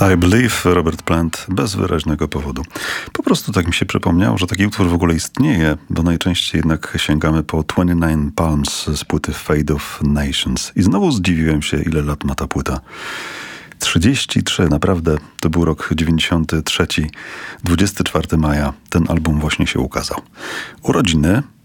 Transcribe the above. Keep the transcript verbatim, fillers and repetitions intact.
I Believe, Robert Plant, bez wyraźnego powodu. Po prostu tak mi się przypomniało, że taki utwór w ogóle istnieje, bo najczęściej jednak sięgamy po dwadzieścia dziewięć Palms z płyty Fate of Nations. I znowu zdziwiłem się, ile lat ma ta płyta. trzydzieści trzy, naprawdę, to był rok dziewięćdziesiąty trzeci, dwudziestego czwartego maja, ten album właśnie się ukazał. Urodziny